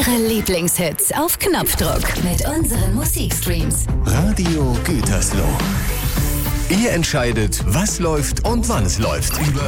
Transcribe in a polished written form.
Ihre Lieblingshits auf Knopfdruck mit unseren Musikstreams. Radio Gütersloh. Ihr entscheidet, was läuft und wann es läuft.